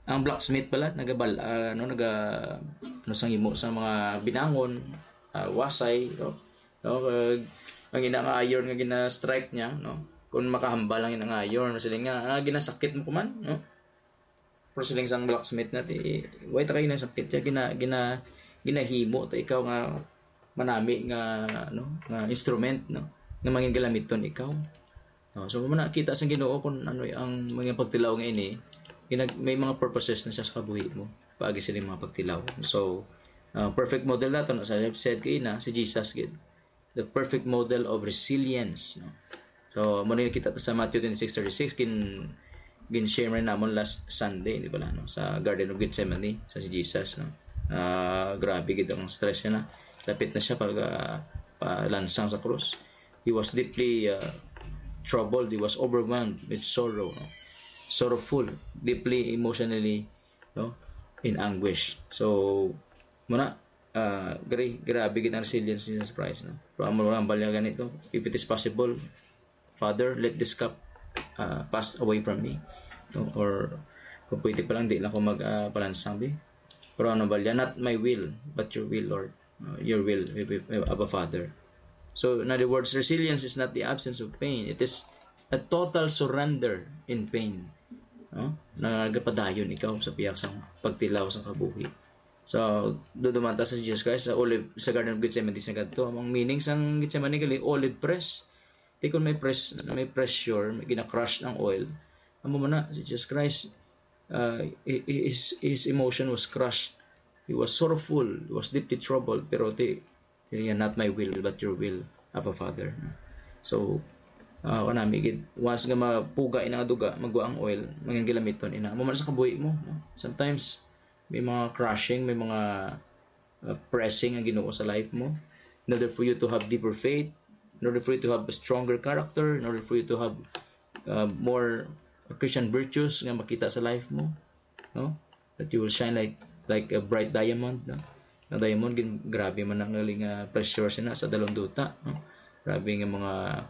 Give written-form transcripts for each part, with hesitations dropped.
Ang blacksmith pala nagabal ano sang imo sa mga binangon, wasay, no. No, ang inang iron nga gina-strike niya, no. Kung makahambal lang inang iron, sila nga ginasakit mo kuman, no. Pero siling sang blacksmith na ti way ta kay nasakit siya ginahimo ta ikaw nga manami nga no nga instrument, no, nga mangin galamiton ikaw. So kung nakita sa Ginoo kung ano ang mga pagtilaw nga ini, may mga purposes na siya sa kabuhi mo paagi sila mga pagtilaw. So perfect model nato na sa said kay na si Jesus gid, the perfect model of resilience, no? So mo ni kita sa Matthew 26:36 gin-share rin namon last Sunday, di ba no, sa Garden of Gethsemane sa si Jesus, no. Grabe gid ang stress niya na. Lapit na siya pag lansang sa krus. He was deeply troubled, he was overwhelmed with sorrow, no? Sorrowful, deeply emotionally, no, in anguish. So muna grabe gid ang resilience ni Jesus Christ, no. Pero ang balya ganito, if it is possible, Father, let this cup pass away from me, no? Or kung pwede pa lang di lang ako magpalansang di. Pero ano balya, not my will but your will, Lord. Your will, Abba Father. So in other words, resilience is not the absence of pain, it is a total surrender in pain, no? Nagapadayon ikaw sa piyak sang pagtilaw sa kabuhi. So dudumanta sa Jesus Christ sa Garden of Gethsemane sa kadto. Ang meaning sang Gethsemane gali olive press. Di kung may pressure, may gina-crush ng oil. Amo man na si Jesus Christ, his emotion was crushed. He was sorrowful, he was deeply troubled, pero not my will but your will, Abba Father. So kanami gid once nga mapuga ina duga magwa ang oil mangin gilamiton ina mo man sa kabuhi mo, no? Sometimes may mga crushing, may mga pressing ang Ginoo sa life mo in order for you to have deeper faith, in order for you to have a stronger character, in order for you to have more Christian virtues nga makita sa life mo, no? That you will shine like a bright diamond, no? Ang diamond grabe man ang pressure sina sa dalong duta, no? Grabe nga mga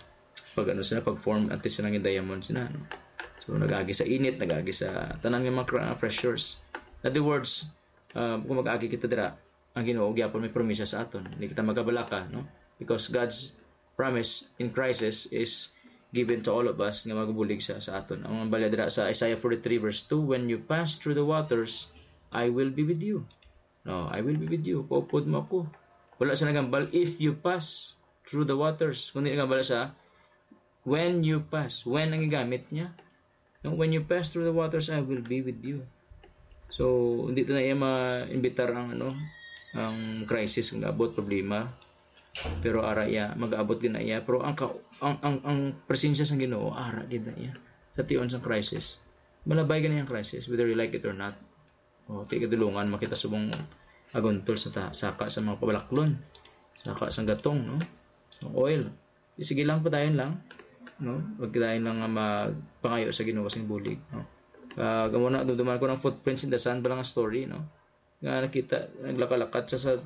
pag form antes sila ng diamond sina, no? So nagagi sa init, nagagi sa tanan nga mga pressures. In other words, kung mag-agi kita dira, ang Ginoo gyapon may promesa sa aton, hindi kita magabalaka, no? Because God's promise in crisis is given to all of us nga magabulig siya sa aton. Ang balya dira sa Isaiah 43 verse 2, when you pass through the waters, I will be with you. No, I will be with you. Puupod mo ako. Wala siya nagambal, if you pass through the waters. Kundi nagambal siya, when you pass. When ang gamit niya? No, when you pass through the waters, I will be with you. So, hindi ito na iya ma-imbitar ang ang crisis, ang abot problema. Pero ara iya mag-aabot din na iya, pero ang presensya sang Ginoo ara gid na iya sa tion sang crisis. Malabay ganyan ang crisis whether you like it or not. O ti kadulungan makita subong agontol sa saka sa mga pabalaklon, saka sang gatong, no, oil. Sige lang padayon lang, no, wag dayon lang magpangayo sa Ginoo sing bulig, no. Gamo na duduman ko ng footprints in the sand balang story, no, nga nakita naglakalakat sa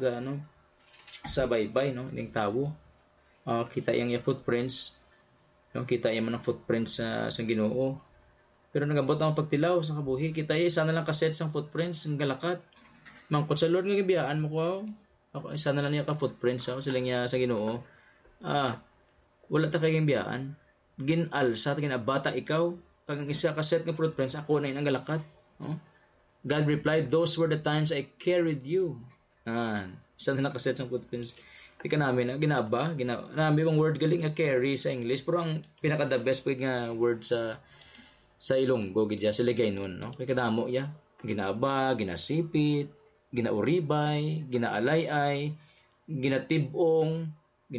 sa baybay, no, ining tawo. Kita yang footprints, no, kita yung mga footprints sa Ginoo. Pero nagabot ang pagtilaw sa kabuhi, kita sana lang kaset sang footprints ng galakat. Mangkot sa Lord nga gibiyaan mo ko. Ako sana lang niya ka footprints ako sila niya sa Ginoo. Wala ta kay gibiyaan. Ginal sa ginabata ikaw kag isa kaset nga footprints ako na ang galakat, no? God replied, those were the times I carried you. Sana nakaset sang footprints. Di ka namin ginaba, namin bang word galing nga carry sa English, pero ang pinaka the best po nga word sa Ilonggo gidya sila gaynon, no? Kay kadamo ya, ginaba, ginasipit, ginauribay, ginaalayay, ginatibong,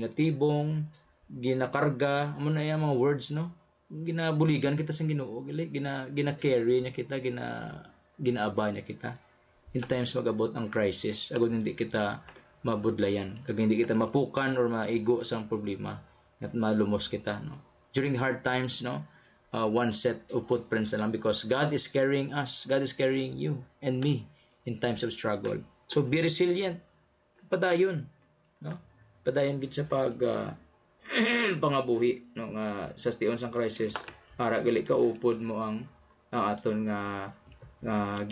ginakarga, amo na yung mga words, no? Ginabuligan kita sa Ginoo, gina-carry niya kita, ginaabay niya kita. In times magabot ang crisis, agud hindi kita mabudlayan, kag hindi kita mapukan or maigo sa problema at malumos kita, no? During hard times, no, one set of footprints na lang, because God is carrying us, God is carrying you and me in times of struggle. So be resilient, padayon, no, padayon gid sa pangabuhi, no, nga sa tion sang crisis para gali ka upod mo ang aton nga